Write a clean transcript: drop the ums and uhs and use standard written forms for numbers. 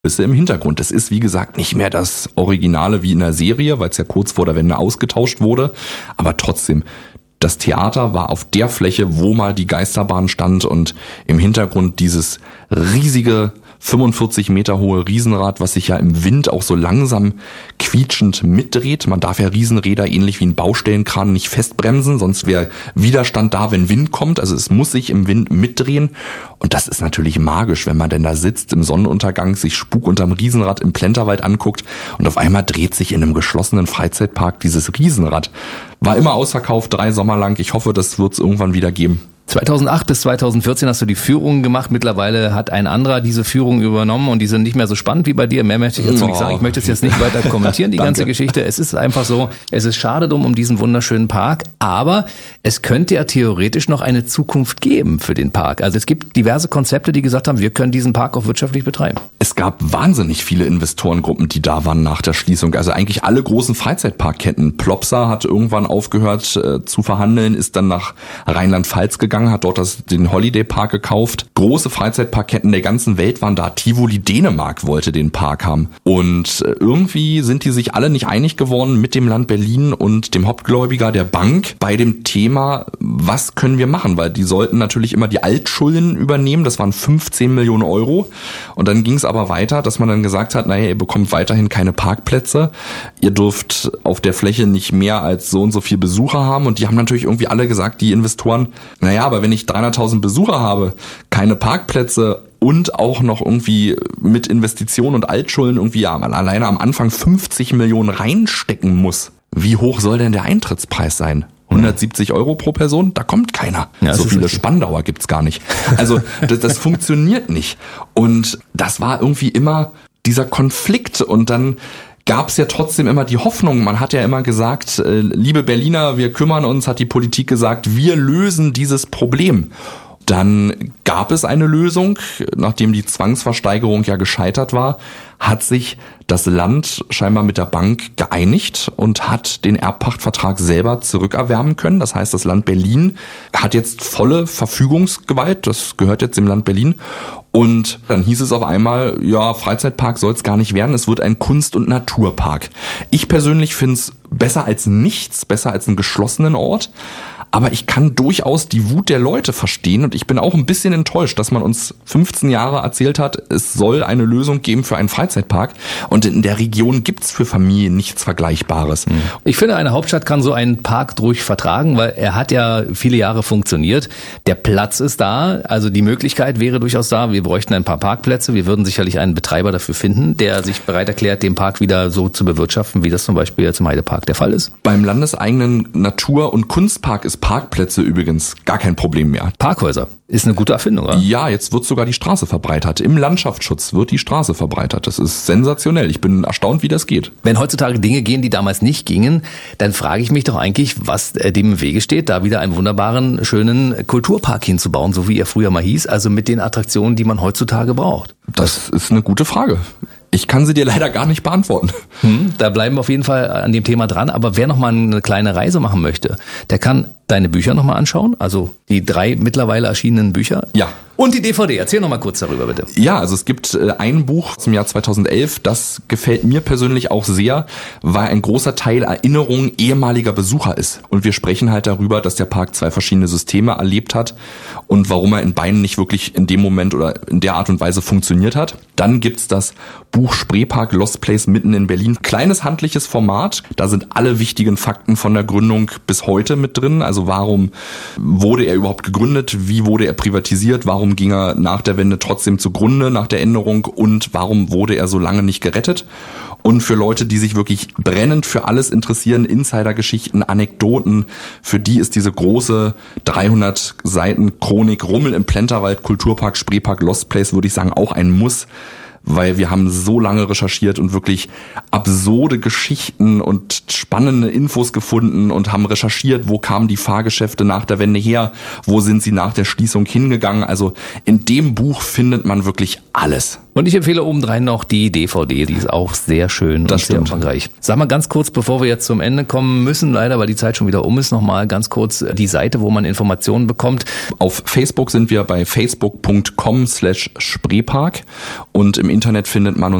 im Hintergrund. Es ist, wie gesagt, nicht mehr das Originale wie in der Serie, weil es ja kurz vor der Wende ausgetauscht wurde. Aber trotzdem, das Theater war auf der Fläche, wo mal die Geisterbahn stand und im Hintergrund dieses riesige 45 Meter hohe Riesenrad, was sich ja im Wind auch so langsam quietschend mitdreht. Man darf ja Riesenräder ähnlich wie ein Baustellenkran nicht festbremsen, sonst wäre Widerstand da, wenn Wind kommt. Also es muss sich im Wind mitdrehen. Und das ist natürlich magisch, wenn man denn da sitzt im Sonnenuntergang, sich Spuk unterm Riesenrad im Plenterwald anguckt und auf einmal dreht sich in einem geschlossenen Freizeitpark dieses Riesenrad. War immer ausverkauft, 3 Sommer lang. Ich hoffe, das wird es irgendwann wieder geben. 2008 bis 2014 hast du die Führungen gemacht. Mittlerweile hat ein anderer diese Führungen übernommen und die sind nicht mehr so spannend wie bei dir. Mehr möchte ich jetzt nicht sagen. Ich möchte es jetzt nicht weiter kommentieren, die ganze Geschichte. Es ist einfach so, es ist schade drum um diesen wunderschönen Park, aber es könnte ja theoretisch noch eine Zukunft geben für den Park. Also es gibt diverse Konzepte, die gesagt haben, wir können diesen Park auch wirtschaftlich betreiben. Es gab wahnsinnig viele Investorengruppen, die da waren nach der Schließung. Also eigentlich alle großen Freizeitparkketten. Plopsa hat irgendwann aufgehört zu verhandeln, ist dann nach Rheinland-Pfalz gegangen, hat dort den Holiday Park gekauft. Große Freizeitparkketten der ganzen Welt waren da. Tivoli Dänemark wollte den Park haben. Und irgendwie sind die sich alle nicht einig geworden mit dem Land Berlin und dem Hauptgläubiger der Bank bei dem Thema, was können wir machen? Weil die sollten natürlich immer die Altschulden übernehmen. Das waren 15 Millionen Euro. Und dann ging es aber weiter, dass man dann gesagt hat, naja, ihr bekommt weiterhin keine Parkplätze. Ihr dürft auf der Fläche nicht mehr als so und so viel Besucher haben. Und die haben natürlich irgendwie alle gesagt, die Investoren, naja, aber wenn ich 300.000 Besucher habe, keine Parkplätze und auch noch irgendwie mit Investitionen und Altschulden irgendwie alleine am Anfang 50 Millionen reinstecken muss, wie hoch soll denn der Eintrittspreis sein? 170 Euro pro Person? Da kommt keiner. Ja, so viele Spandauer gibt's gar nicht. Also das funktioniert nicht. Und das war irgendwie immer dieser Konflikt und dann gab's ja trotzdem immer die Hoffnung. Man hat ja immer gesagt, liebe Berliner, wir kümmern uns, hat die Politik gesagt, wir lösen dieses Problem. Dann gab es eine Lösung, nachdem die Zwangsversteigerung ja gescheitert war, hat sich das Land scheinbar mit der Bank geeinigt und hat den Erbpachtvertrag selber zurückerwerben können. Das heißt, das Land Berlin hat jetzt volle Verfügungsgewalt, das gehört jetzt dem Land Berlin. Und dann hieß es auf einmal, ja, Freizeitpark soll es gar nicht werden, es wird ein Kunst- und Naturpark. Ich persönlich finde es besser als nichts, besser als einen geschlossenen Ort. Aber ich kann durchaus die Wut der Leute verstehen und ich bin auch ein bisschen enttäuscht, dass man uns 15 Jahre erzählt hat, es soll eine Lösung geben für einen Freizeitpark und in der Region gibt's für Familien nichts Vergleichbares. Ich finde, eine Hauptstadt kann so einen Park ruhig vertragen, weil er hat ja viele Jahre funktioniert. Der Platz ist da, also die Möglichkeit wäre durchaus da. Wir bräuchten ein paar Parkplätze. Wir würden sicherlich einen Betreiber dafür finden, der sich bereit erklärt, den Park wieder so zu bewirtschaften, wie das zum Beispiel jetzt im Heidepark der Fall ist. Beim landeseigenen Natur- und Kunstpark ist Parkplätze übrigens gar kein Problem mehr. Parkhäuser ist eine gute Erfindung, oder? Ja, jetzt wird sogar die Straße verbreitert. Im Landschaftsschutz wird die Straße verbreitert. Das ist sensationell. Ich bin erstaunt, wie das geht. Wenn heutzutage Dinge gehen, die damals nicht gingen, dann frage ich mich doch eigentlich, was dem im Wege steht, da wieder einen wunderbaren, schönen Kulturpark hinzubauen, so wie er früher mal hieß, also mit den Attraktionen, die man heutzutage braucht. Das ist eine gute Frage. Ich kann sie dir leider gar nicht beantworten. Da bleiben wir auf jeden Fall an dem Thema dran. Aber wer noch mal eine kleine Reise machen möchte, der kann deine Bücher noch mal anschauen. Also die 3 mittlerweile erschienenen Bücher. Ja. Und die DVD. Erzähl noch mal kurz darüber, bitte. Ja, also es gibt ein Buch zum Jahr 2011, das gefällt mir persönlich auch sehr, weil ein großer Teil Erinnerung ehemaliger Besucher ist. Und wir sprechen halt darüber, dass der Park 2 verschiedene Systeme erlebt hat und warum er in beiden nicht wirklich in dem Moment oder in der Art und Weise funktioniert hat. Dann gibt's das Buch Spreepark Lost Place mitten in Berlin. Kleines handliches Format, da sind alle wichtigen Fakten von der Gründung bis heute mit drin. Also warum wurde er überhaupt gegründet, wie wurde er privatisiert, warum ging er nach der Wende trotzdem zugrunde, nach der Änderung und warum wurde er so lange nicht gerettet. Und für Leute, die sich wirklich brennend für alles interessieren, Insidergeschichten, Anekdoten, für die ist diese große 300 Seiten Chronik Rummel im Plenterwald, Kulturpark, Spreepark, Lost Place, würde ich sagen, auch ein Muss. Weil wir haben so lange recherchiert und wirklich absurde Geschichten und spannende Infos gefunden und haben recherchiert, wo kamen die Fahrgeschäfte nach der Wende her, wo sind sie nach der Schließung hingegangen. Also in dem Buch findet man wirklich alles. Und ich empfehle obendrein noch die DVD, die ist auch sehr schön und sehr umfangreich. Sag mal ganz kurz, bevor wir jetzt zum Ende kommen müssen, leider, weil die Zeit schon wieder um ist, nochmal ganz kurz die Seite, wo man Informationen bekommt. Auf Facebook sind wir bei facebook.com/Spreepark und im Internet findet man uns